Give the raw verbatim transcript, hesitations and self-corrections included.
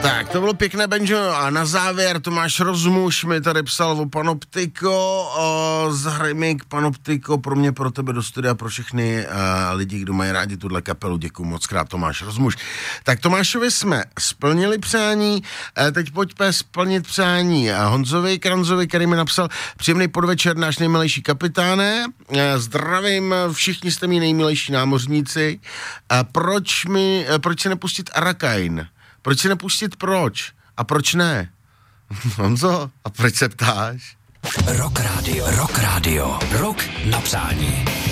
Tak, to bylo pěkné, Benjo. A na závěr Tomáš Rozmuš mi tady psal o Panoptiko, zahraj mi k Panoptiko pro mě, pro tebe do studia, pro všechny uh, lidi, kdo mají rádi tuhle kapelu. Děkuju moc krát, Tomáš Rozmuš. Tak Tomášovi jsme splnili přání, uh, teď pojďme splnit přání Honzovi Kranzovi, který mi napsal: příjemný podvečer, náš nejmilejší kapitáne, uh, zdravím, všichni jste mý nejmilejší námořníci. Uh, proč mi, uh, proč si nepustit Arakain? Proč si nepustit proč? A proč ne? Honzo, a proč se ptáš? Rock Radio, Rock Radio, Rock na přání.